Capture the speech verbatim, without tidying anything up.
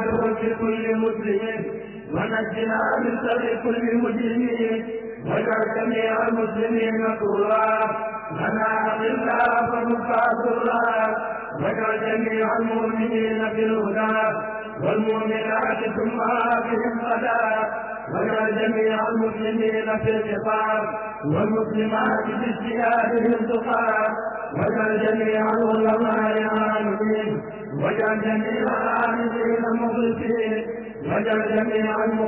توفي كل مسلم ونجنا من شر كل مجرمين واجعل جميع المسلمين طرا لنا أقلا فمقاصرا واجعل جميع المؤمنين في الهدى والمؤمنات ثم بهم غدا واجعل جميع المسلمين في القطار والمسلمات باجتهادهم تقى واجعل جميع العلماء عاملين واجعل جميع العاملين مخلصين واجعل جميع